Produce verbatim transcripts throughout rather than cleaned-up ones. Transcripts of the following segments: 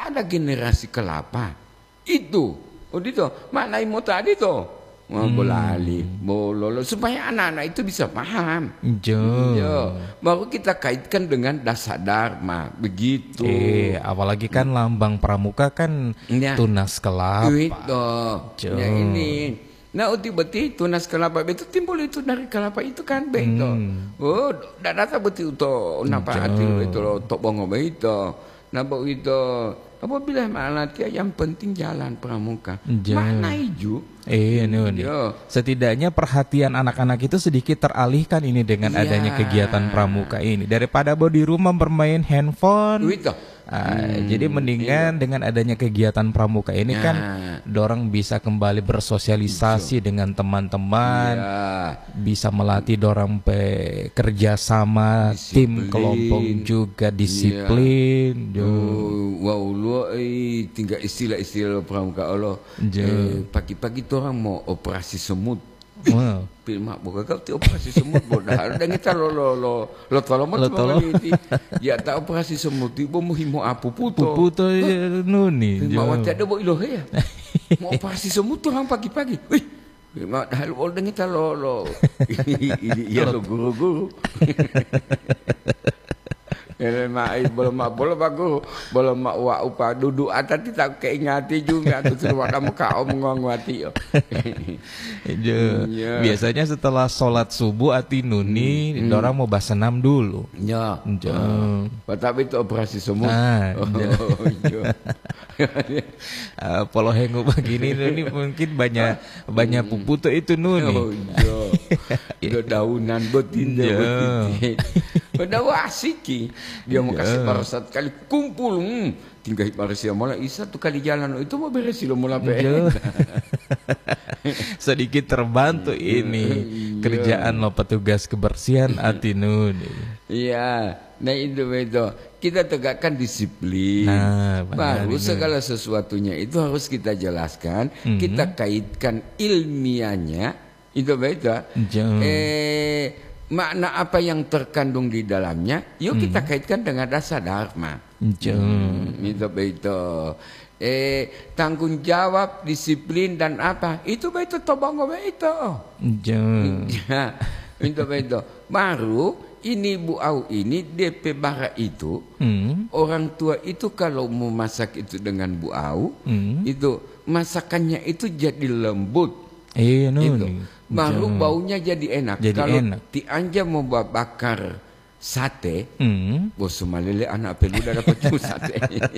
ada generasi kelapa. Itu, oh itu, maknai mau tadi tuh. Oh, Hmm. bolali, bololo, supaya anak-anak itu bisa paham. Jo. Ya, baru kita kaitkan dengan dasar dharma, begitu. Eh, apalagi kan lambang pramuka kan Ya. tunas kelapa. Itu, Jo. ya ini. Nah, uti-beti tunas kelapa itu timbul itu dari kelapa itu kan begitu. Hmm. Oh, dah datang beti itu napa Jo. hati itu tok bongo begitu. Nah, itu apabila malatya yang penting jalan pramuka. Jo. Makna hijau. Eh, ini, ini. Yo. Setidaknya perhatian anak-anak itu sedikit teralihkan ini dengan Iya. adanya kegiatan pramuka ini. Daripada bawa di rumah bermain handphone. Itu. Ah, Hmm, jadi mendingan dengan adanya kegiatan pramuka ini Ya. kan dorang bisa kembali bersosialisasi dengan teman-teman, Ya. bisa melatih dorang pe kerja sama tim Disiplin. kelompok juga disiplin. Jo. Oh, wow, lu eh, tinggal istilah-istilah pramuka Allah. Jo. Eh, pagi-pagi tu orang mau operasi semut. Wow. Pilmak buka kau ti operasi semut bodoh. Dan kita lo lo lo lo tolong Lo tolong. ti. Ya tak operasi semut ti bo muhimo apu puto. Pupu tuh nuni. Mak wati ada bo iloh ya. Mau operasi semut tu orang pagi-pagi. Wih. Mak dah lo dengan kita lo lo. Iya lo guru-guru. Ele mak belum mak boleh bagus, belum mak wa upa duduk atas tidak keingati juga tu suruh kamu kau mengongwati yo. Jo. Iya. Biasanya setelah sholat subuh ati nuni, dorang mau basenam dulu. Ya. Jo. Tapi itu operasi semut. Ah, Oh, iya. Uh, polo hengu begini ini mungkin banyak banyak pupu tuh itu Oh, nuni. iya. Udah daunan betinda Iya. betinda. Udah wasiki. Dia mau kasih baru satu kali kumpul. Hmm. Tinggal Malaysia malah isa tuh kali jalan itu mau beres lo mula pe. Jo. Sedikit terbantu ini Iya. kerjaan lo petugas kebersihan ati nuni. Iya. Nah itu itu kita tegakkan disiplin. Nah, benar baru ini. segala sesuatunya itu harus kita jelaskan, Mhm. kita kaitkan ilmiahnya. Itu betul. Jo. Eh makna apa yang terkandung di dalamnya, yuk kita kaitkan dengan dasar dharma. Jo. Hmm, itu betul. Eh tanggung jawab, disiplin dan apa? Itu betul tobongo betul. Jo. Ya, itu betul. Baru ini Bu Au ini D P Bara itu Hmm. orang tua itu kalau mau masak itu dengan Bu Au Hmm. itu masakannya itu jadi lembut. Eh Itu. nuni. Baru Jo. baunya jadi enak. Jadi Kalau enak. Ti Anja mau bakar sate, Hmm. bos Somalile anak pelu dah dapat cuma sate.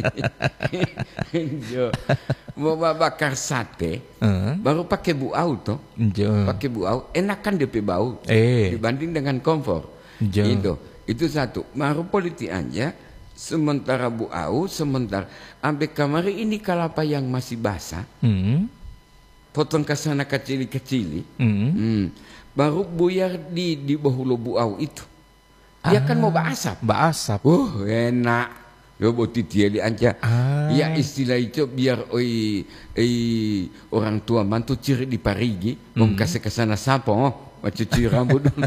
Jo. Mau bakar sate, Eh. baru pakai Bu Au tuh. Jo. Pakai Bu Au, enak kan D P bau Eh. dibanding dengan kompor. Jo. Itu, itu satu. Baru politik Anja, sementara Bu Au, sementara ambil kamari ini kelapa yang masih basah, Hmm. potong ke sana kecil-kecil. Hmm. Hmm. Baru buyar di di bahulu Bu Au itu. Dia kan mau basap. Basap. Oh, enak. Yo boti tieli anja. Ah. Ya istilah itu biar oi oi orang tua mantu ciri di parigi, mau kasih ke sana sapo, oh, cuci rambut dulu.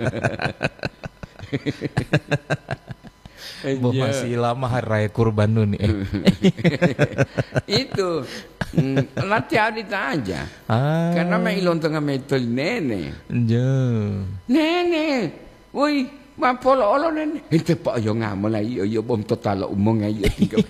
Boh, Iya. masih lama hari raya kurban nuni. Eh. Itu mm, latihan itu aja. Ah. Karena me ilon tengah metel nenek. Jo. Nenek, woi, mapolo olo nenek. Ente pak yo ngamal ayo yo bom total umong ayo tinggal.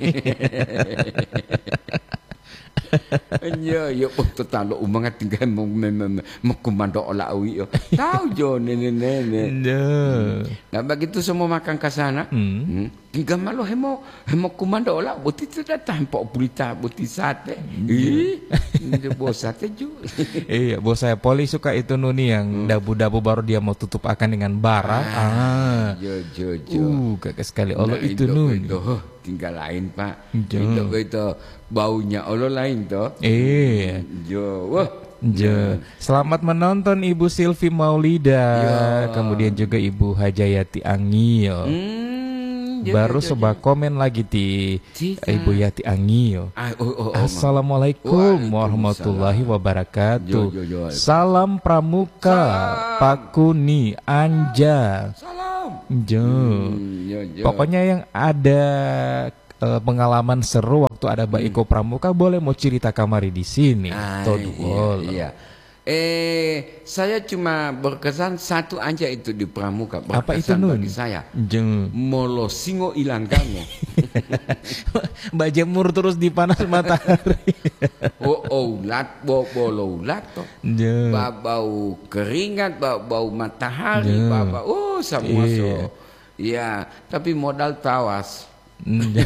Iya, yo bom total umong tinggal mau mekumando olah awi yo. Tahu jo nenek nenek. Jo. Nah begitu semua makan ke sana. Hmm. Hmm. Tinggal malu hemo hemo kumando olah buti tu datang pok berita buti sate. Ih, dia bos sate juga. Iya, bos saya Poli suka itu nuni yang dabu-dabu baru dia mau tutup akan dengan bara. Ah. Jo jo jo. Uh, kakek sekali. Allah Nah, itu nuni. itu tinggal lain pak. Jo. Itu itu baunya Allah lain toh. Eh. Jo, wah. Jo. Selamat menonton Ibu Silvi Maulida, Ya. kemudian juga Ibu Hajayati Angio. Hmm, jo, Baru jo, jo, sebab komen lagi di Cita. Ibu Yati Angio. Ah, oh, oh, oh, Assalamualaikum Waalaikumsalam. warahmatullahi wabarakatuh. Jo, jo, jo. Salam Pramuka, Salam. Pakuni, Anja. Salam. Jo. Hmm, jo, jo. Pokoknya yang ada eh, pengalaman seru waktu waktu ada Mbak Iko Pramuka boleh mau cerita kamari di sini. Ah, Todo iya, boleh. iya. Eh, saya cuma berkesan satu aja itu di Pramuka. Apa itu Berkesan Nun? bagi saya. Jeng. Molo singo ilang kamu. Mbak jemur terus di panas matahari. Oh, oh, ulat, bau bolo ulat toh. Jeng. Bau, bau keringat, bau, bau matahari, Ya. bau, bau, oh semua Iya. so. Ya, tapi modal tawas. Jeng.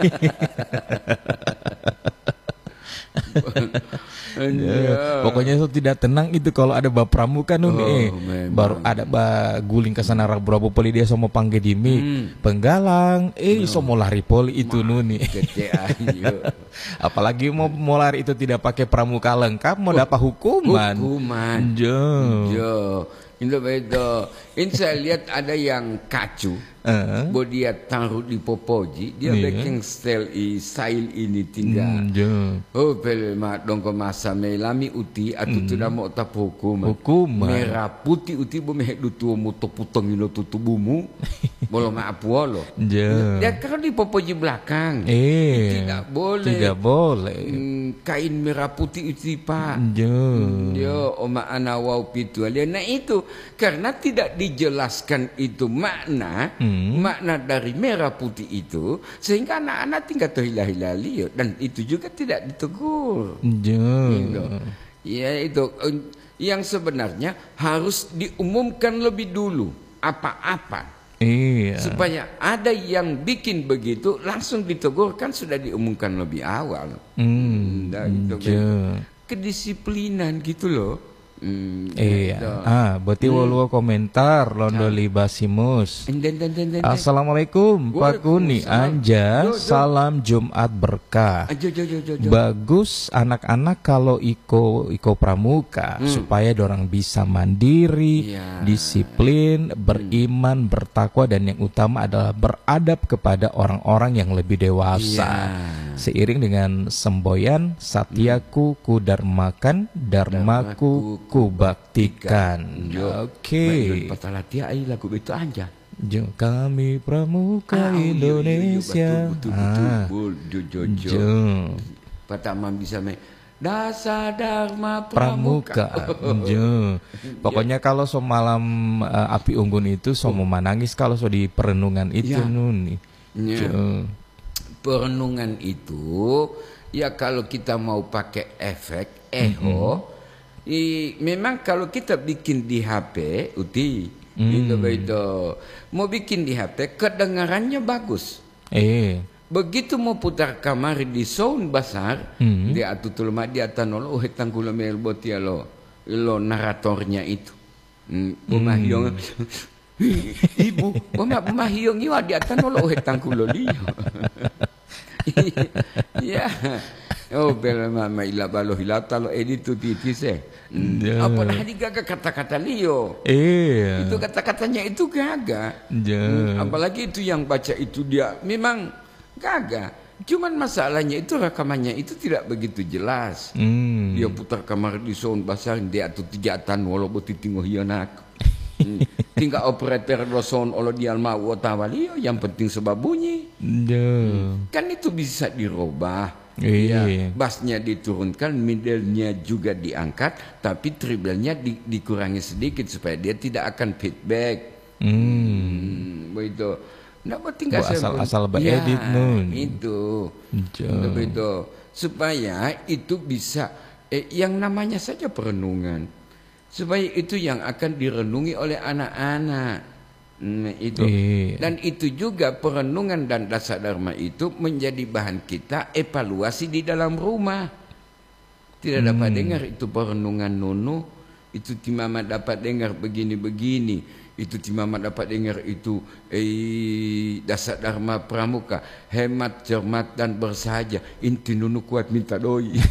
Ya. Pokoknya itu tidak tenang itu kalau ada Mbak Pramuka Nun. Oh, eh. memang. Baru ada Mbak guling ke sana Rabu-Rabu poli dia sama panggil dimi. Hmm. Penggalang, eh so mau lari poli itu Nun. Gede ayo. Apalagi mau mau lari itu tidak pakai pramuka lengkap mau dapat hukuman. Hukuman. Jeng. Jo, itu betul. Ini saya lihat ada yang kacu. Eh. Bo dia taruh di popoji, dia Iya. bikin stel i sail ini tinggal. Hmm, jeng. Oh, pele mak dongko masa melami uti atu tu dah mau tap hukuman. Hukuman. Merah putih uti bo meh du tu mu to putong ilo tu tubumu. Bolo ma apuolo. Jeng. Dia kan di popoji belakang. Eh. Tidak boleh. Tidak boleh. Hmm, kain merah putih itu pak. Jeng. Yo, oma anawau pitu alia. Nah itu karena tidak dijelaskan itu makna, Hmm. makna dari merah putih itu, sehingga anak-anak tinggal terhilah-hilali dan itu juga tidak ditegur. Jeng. Gitu. Ya itu eh, yang sebenarnya harus diumumkan lebih dulu apa-apa. Iya. Supaya ada yang bikin begitu langsung ditegur kan sudah diumumkan lebih awal. Hmm. Nah, itu Jeng. kedisiplinan gitu loh. Hmm, Iya. gitu. Ah, berarti walu komentar Londo Libasimus. Dan, dan, dan, dan, dan. Assalamualaikum Pak Kuni Waalaikumsalam. Anja, Jo, jo. salam Jumat berkah. Ajo, jo, jo, jo, jo. Bagus anak-anak kalau iko iko pramuka supaya dorang bisa mandiri, Iya. disiplin, beriman, bertakwa dan yang utama adalah beradab kepada orang-orang yang lebih dewasa. Iya. Seiring dengan semboyan Satyaku ku darmakan, Dharmaku ku baktikan. Jo. Oke. Baik, patah latih ai lagu itu aja. Jo, kami pramuka Ah, oh, iya, iya, iya, Indonesia. betul, betul, Ah, betul, betul. Jo, jo, jo. Jo. Pertama bisa me Dasa Dharma Pramuka. Pramuka. Jo. Pokoknya kalau so malam eh, api unggun itu so mau menangis kalau so di perenungan itu Ya. Nun. Ya. Jo. Perenungan itu ya kalau kita mau pakai efek eho, i, memang kalau kita bikin di H P, uti, itu itu mau bikin di H P kedengarannya bagus. Eh. Begitu mau putar kamar di sound besar, Hmm. dia atutul mak dia tanol oh tanggulo melbot ya lo, lo naratornya itu. Hmm, Bumahyong. Ibu, buma bumahyong iwa dia tanol oh tanggulo dia. Ya. Oh, bela mama ila balo hilata lo edit tu titis eh. Ya. Apa dah digaga kata-kata Leo. Eh. Itu kata-katanya itu gaga. Ja. Hmm, apalagi itu yang baca itu dia memang gaga. Cuman masalahnya itu rekamannya itu tidak begitu jelas. Hmm. Dia putar kamar di sound besar dia tu tijatan walaupun titingo hianak. Hmm. Tinggal operator do sound olo dia mau tawali yang penting sebab bunyi. Ja. Kan itu bisa dirubah. Iya. Ya, bassnya diturunkan, middle-nya juga diangkat, tapi treble-nya di, dikurangi sedikit supaya dia tidak akan feedback. Hmm. Hmm, begitu. Nggak tinggal Bu, asal-asal beredit, Nun. Itu. Ja. Begitu. Supaya itu bisa eh, yang namanya saja perenungan. Supaya itu yang akan direnungi oleh anak-anak. Nah, itu. Iya. Dan itu juga perenungan dan dasar dharma itu menjadi bahan kita evaluasi di dalam rumah. Tidak dapat dengar itu perenungan Nunu, itu Timama dapat dengar begini-begini, itu Timama dapat dengar itu eh, dasar dharma pramuka, hemat, cermat dan bersahaja. Inti Nunu kuat minta doi.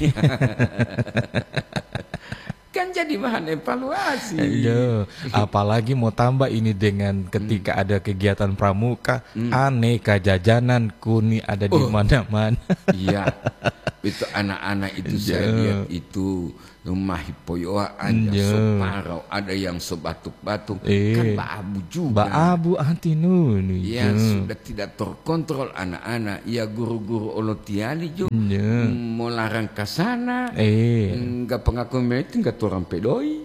Kan jadi bahan evaluasi. Aduh, apalagi mau tambah ini dengan ketika ada kegiatan pramuka, aneka jajanan Kuni ada di Oh. mana-mana. Iya. Itu anak-anak itu Ja. saya lihat itu rumah hipoyoa anja Ja. separau, ada yang sebatuk-batuk, Eh. kan baabu juga. Baabu hati nuni. Ya sudah tidak terkontrol anak-anak. Ya guru-guru olotiali juga Ja. mau larang ke sana. Eh. Enggak pengakuan itu enggak orang pedoi.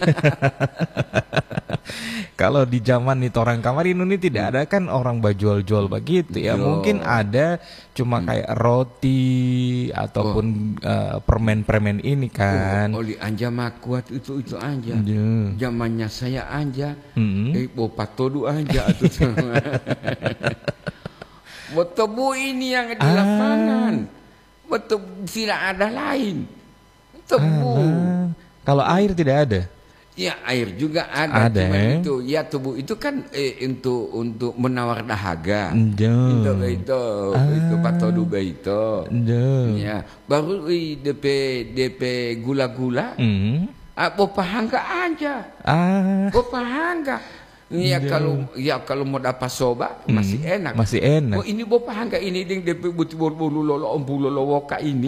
Kalau di zaman itu orang kamarin ini tidak ada kan orang berjual-jual begitu ya. Yo. Mungkin ada cuma kayak roti ataupun eh, permen-permen ini kan. Oh, oli anja mah kuat itu itu anja. Ja. Zamannya saya anja. Mm-mm. Eh bopa todu anja atuh. Botobu ini yang di Ah. lapangan. Betul tidak ada lain. Tebu. Alah. Kalau air tidak ada. Ya air juga ada, Ada, cuman eh? itu ya tubuh itu kan eh, untuk untuk menawar dahaga. Ja. Itu itu itu patodu itu. Ja. Ya baru eh, D P D P gula-gula. Mm. Ah, bopa hangga aja. Ah. Bopa hangga. Ya kalau ya kalau mau dapat soba masih enak. Masih enak. Oh ini bopa hangga ini ding D P buti bulu lolo ombulo lowoka ini.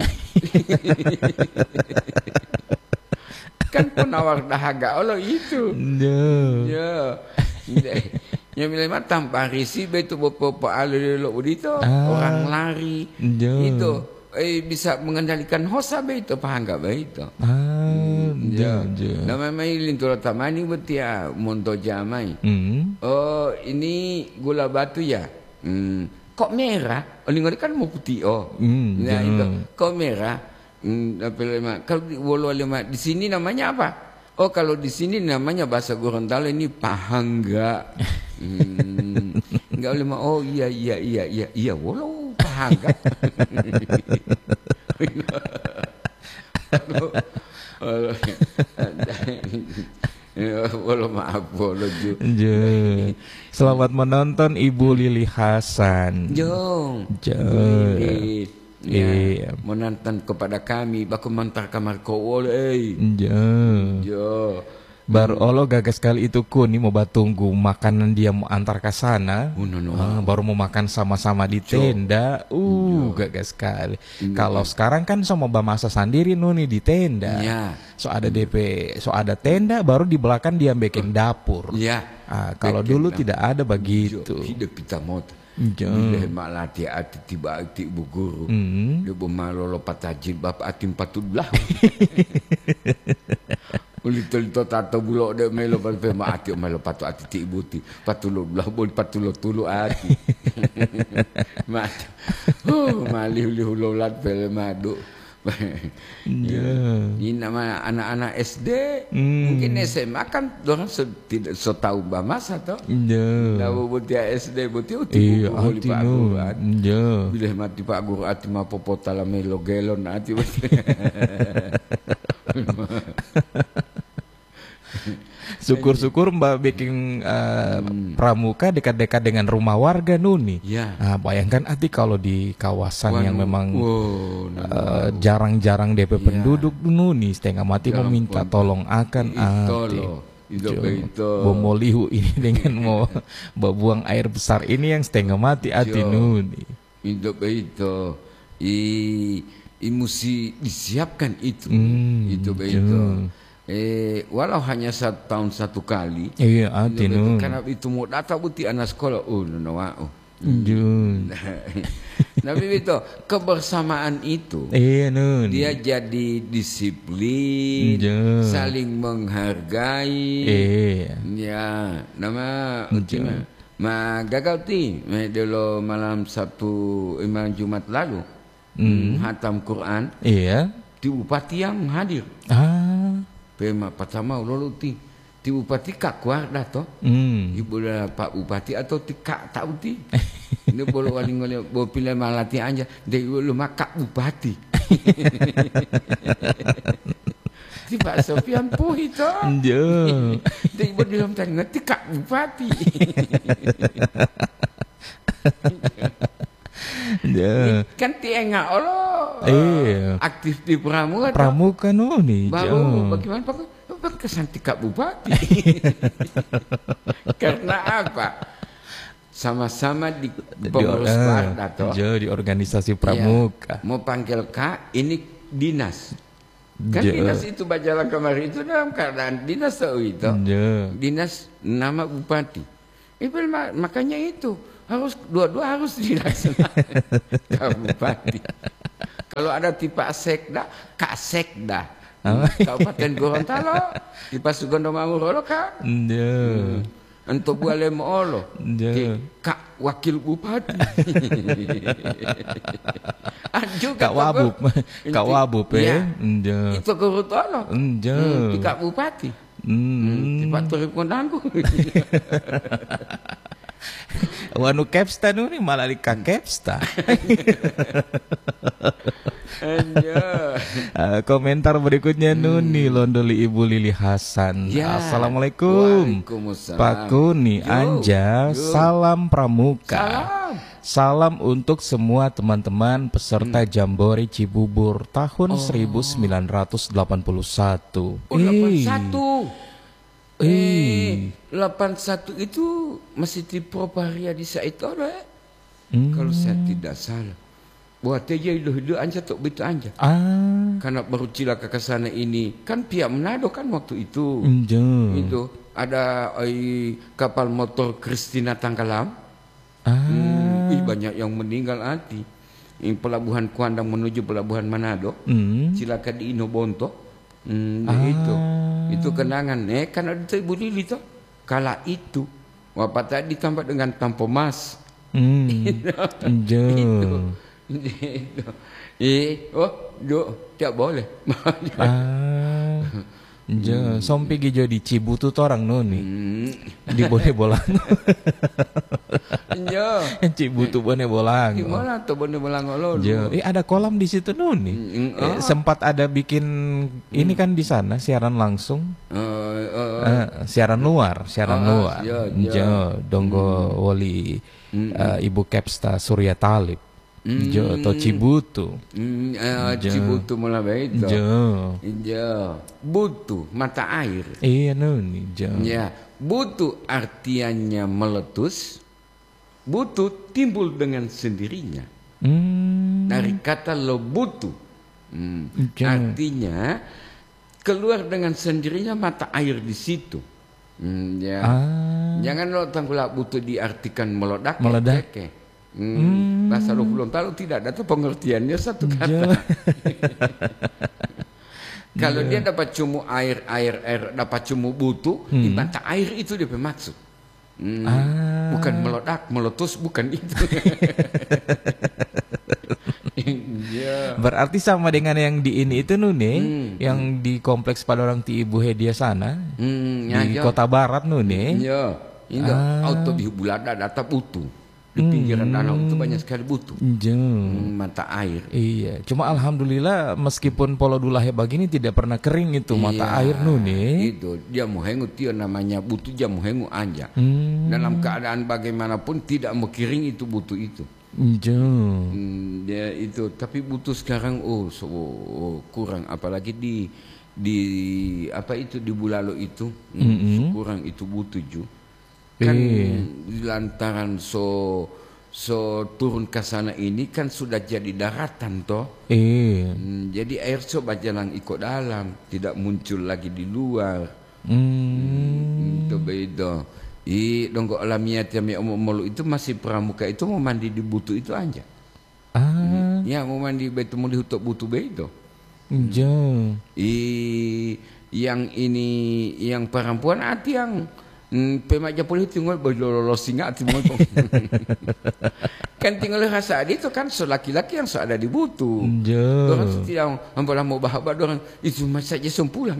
Kan penawar dahaga Allah itu. Ja. Ya. Ya memang tanpa risi betul bopo alelo udito Ah. orang lari. Ja. Itu eh bisa mengendalikan hosa betul pahangga betul. Ah. Ja. Ja. Nama mai lintura tamani betia monto jamai. Mm. Oh, ini gula batu ya. Hmm. Kok merah? Oh, ini kan mau putih oh. Hmm, Nah, ja. itu kok merah? Hmm, apa lema? Kalau di Wolo lema di sini namanya apa? Oh, kalau di sini namanya bahasa Gorontalo ini pahangga. Hmm. Enggak lema. Oh, iya iya iya iya iya Wolo pahangga. Wolo maaf Wolo ju. Ja. Selamat menonton Ibu Lili Hasan. Jong. Ja. Lili. Ya, Iya. menonton kepada kami baku mantar kamar ko Wolo eh. Ja. Jo. Baru Allah gagas kali itu kuni mau batunggu makanan dia mau antar ke sana. Oh, no, no. Ah, baru mau makan sama-sama di tenda. Uh, gagas sekali. Kalau sekarang kan sama bamasa sendiri nuni di tenda. Ya. So ada D P, so ada tenda baru di belakang dia bikin dapur. Ya. Ah, kalau Bikin dulu dapur. tidak ada begitu. Hidup kita mau. Ja. Bila malati ati tiba ati ibu guru. Hmm. Dia bermalolo patajil bapak ati empat belah. Ulito-lito tato bulok de melo palpe ma ati melo patu ati ti ibu ti patulo belah bol patulo tulu ati. Ma. Oh, malih-lih lolat pel madu. Ja. Ini nama anak-anak S D, Hmm. mungkin S M A kan orang se, tidak so tahu bamasa toh. Ja. Tahu butia S D butia uti Iya, buku hati Pak Guru. nun. Ati. Ja. Bila mati Pak Guru ati ma popota la melo gelon ati. Syukur-syukur Mbak bikin uh, pramuka dekat-dekat dengan rumah warga nuni. Ya. Nah, bayangkan Ati kalau di kawasan yang Wanu, memang wow, nah, uh, jarang-jarang D P penduduk nuni setengah mati Dalam meminta pondok. tolong akan Itu Ati. loh. Itu Jo, begitu. Bomolihu ini dengan mau buang air besar ini yang setengah mati Ati Jo. nuni. Hidup itu i, i mesti disiapkan itu. Hmm, itu jo. begitu. Eh walau hanya satu tahun satu kali. Iya Ati Itu nun. karena itu mau datang buti anak sekolah. Oh, no, no, oh. Jun. Tapi itu kebersamaan itu Iya nun. dia jadi disiplin, Jo. saling menghargai. Iya. Ya, nama Jo. utina. Ma gagal ti, me dulu malam Sabtu imam Jumat lalu. Hmm. Hatam Quran Iya. di bupati yang hadir. Ah. Pema pertama lalu ti ti bupati kak kuarda toh. Hmm. Ibu dah Pak Bupati atau ti kak tahu ti. Ini boleh waling oleh boleh pilih malati aja. Dia lu makak Bupati. Ti Pak Sofian puhi toh. Jo. Dia ibu di dalam tadi ngerti kak Bupati. Jo. Kan ti enggak Allah. Iya. Aktif di Pramuka. toh. Pramuka nuni. Baru Jo. bagaimana Pak? Bang kesan ti kak Bupati. Karena apa? sama-sama di Di, pengurus eh, Warda toh. jo, di organisasi Ya, pramuka. mau panggil Kak, ini dinas. Kan Jo. dinas itu Bajalang kemarin itu dalam keadaan dinas tahu itu. Jo. Dinas nama bupati. Itu makanya itu harus dua-dua harus dilaksanakan Kak Bupati. Kalau ada tipe sekda, Kak Sekda. Hmm, Kabupaten Gorontalo, tipe Sugondo Mamurolo Kak. Jo. Untuk boleh moolo, Jo. Kak Wakil Bupati. Anju Kak Wabub, Kak Wabub ya. Jo. Itu Gorontalo. Jo. Hmm, Kak Bupati. Hmm. Tipe Turip Konangku. Wanu Kepsta nu nih malah di Kak Kepsta. Anjir. Uh, komentar berikutnya hmm. Nuni Londoli Ibu Lili Hasan. Ya. Assalamualaikum Waalaikumsalam. Pak Kuni, Yo, Anja, yo. salam pramuka. Salam. Salam untuk semua teman-teman peserta Hmm. Jambore Cibubur tahun Oh. seribu sembilan ratus delapan puluh satu. Oh, delapan puluh satu. Eh. Eh, delapan puluh satu itu masih di Proparia di Said Odo ya? Hmm. Kalau saya tidak salah. Buat aja hidup-hidup anja tok begitu anja. Ah. Karena baru cilaka ke sana ini kan pihak Manado kan waktu itu. Jo. Itu ada eh, kapal motor Christina Tangkalam. Ah. Hmm, ih, banyak yang meninggal hati. Ini pelabuhan Kuandang menuju pelabuhan Manado. Hmm. Cilaka di Inobonto. Hmm, Ah. itu. Itu kenangan eh kan ada Ibu Lili tuh. Kala itu wafat tadi ditambah dengan tampo mas. Hmm. Jo. Itu. Itu. Eh, oh, do, tidak boleh. Ah. Jo, sompi gijo di Cibutu tuh orang nuni. Hmm. Di Bone Bolang. Jo. Cibutu Bone Bolang. Di mana tuh Bone Bolang lo? Jo, eh ada kolam di situ nuni. Mm, Eh, oh. sempat ada bikin ini kan di sana siaran langsung. Eh, eh, Eh, siaran luar, siaran Ah, luar. iya, iya. Jo, Donggo Woli eh, Ibu Kepsta Surya Talib. Jo, atau Cibutu. mm, eh, Jo. Cibutu mulai itu. Jo. Jo. Butuh mata air. Iya nuni, Jo. Ya, butuh artiannya meletus. Butuh timbul dengan sendirinya. Hmm. Dari kata lo butuh. Hmm. Jo. Artinya keluar dengan sendirinya mata air di situ. Hmm, ya. Ah. Jangan lo tanggulak butuh diartikan meledak. Meledak. Keke. Hmm. Bahasa lu belum tahu tidak ada tuh pengertiannya satu kata. Jo. Kalau dia dapat cumu air, air, air, dapat cumu butuh, di mata air itu dia bermaksud. Hmm. Ah. Bukan meledak, meletus, bukan itu. Ya. Berarti sama dengan yang di ini itu nuni, Hmm. yang di kompleks pada orang ti Ibu Hedia sana, Hmm, ya, di ya. Kota Barat nuni. Ya, ini Ah. auto di Bulada data butuh. Di pinggiran danau itu banyak sekali butuh. Jo. Hmm, mata air. Iya, cuma alhamdulillah meskipun Polo Dulahe begini tidak pernah kering itu mata Iya, air nuni. Itu dia muhengu dia namanya butuh dia muhengu anja. Hmm. Dalam keadaan bagaimanapun tidak mau kering itu butuh itu. Jo. Hmm, dia itu tapi butuh sekarang oh, so, oh kurang apalagi di di apa itu di Bulalo itu hmm, Mm-mm. so, kurang itu butuh ju. Kan Eh. lantaran so so turun ke sana ini kan sudah jadi daratan toh. Eh. Hmm, jadi air so bajalang ikut dalam, tidak muncul lagi di luar. Hmm. Itu beda. I dongko alamiah tiami omol itu masih pramuka itu mau mandi di butuh itu aja. Ah. Ya mau mandi betul mau dihutuk butuh beda. Jo. I yang ini yang perempuan hati yang hmm, pemaja politik ngol lolos singa hati ngol. Kan tinggal rasa itu kan so laki-laki yang so ada di butuh. Jo. Orang tu tidak ampalah mau bahaba orang itu masa saja sempulang.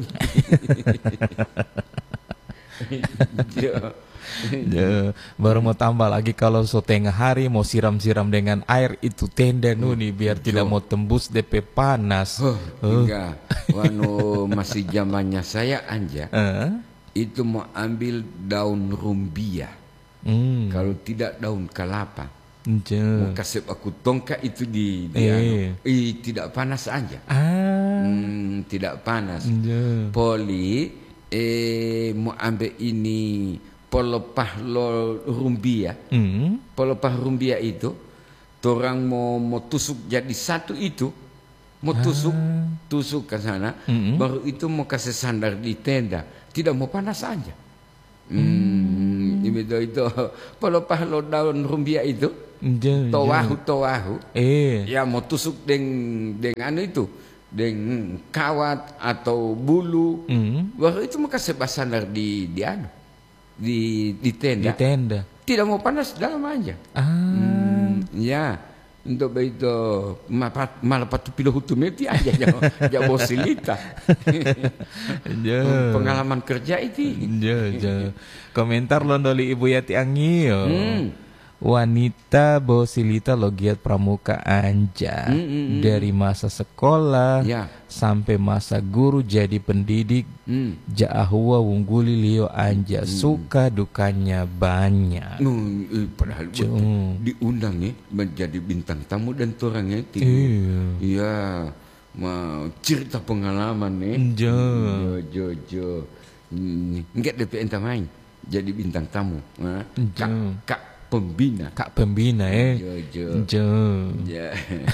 Ya. Ya, baru mau tambah lagi kalau so tengah hari mau siram-siram dengan air itu tenda nuni biar tidak mau tembus D P panas. Oh, enggak. Wano masih zamannya saya anja. Eh? Itu mau ambil daun rumbia. Hmm. Kalau tidak daun kelapa. Jo. Mau kasih aku tongkat itu di, di Eh. anu. Eh, tidak panas aja. Ah. Hmm, tidak panas. Jo. Poli eh mau ambil ini Pelepah lo rumbia. Mm. Pelepah rumbia itu, orang mau mau tusuk jadi satu itu, mau tusuk, Ah. tusuk ke sana, Mm-mm. baru itu mau kasih sandar di tenda, tidak mau panas aja. Hmm, itu itu pelepah lo daun rumbia itu, Ja, towahu ja. towahu, Eh. ya mau tusuk deng dengan itu, deng kawat atau bulu, Mm. baru itu mau kasih sandar di di anu. Di, di tenda, Di tenda. tidak mau panas dalam aja. Ah. Hmm, ya untuk begitu malah patu pilo hutum itu aja jauh jauh bosilita. Ja. Pengalaman kerja itu. Ja, ja. Komentar londoli Ibu Yati Angio. Hmm. Wanita Bosilita Logiat Pramuka Anja. Hmm, hmm, hmm. Dari masa sekolah Ya. sampai masa guru jadi pendidik. Hmm. Jaahua Wungguli Lio Anja. Suka dukanya banyak. Hmm, eh, padahal Jo. betul, diundang nih menjadi bintang tamu dan orangnya itu. Iya. Iya, mau cerita pengalaman nih. Jo. Jo jo jo. Hmm, enggak D P N main jadi bintang tamu. Nah, kak, Jo. kak pembina. Kak pembina eh. Jo jo. Jo. Ya.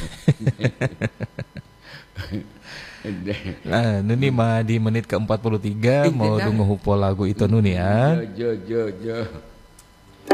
Nah, nuni mah di menit ke empat puluh tiga Eh, mau tidak. dungu hupo lagu itu nuni ya. Jo jo jo jo.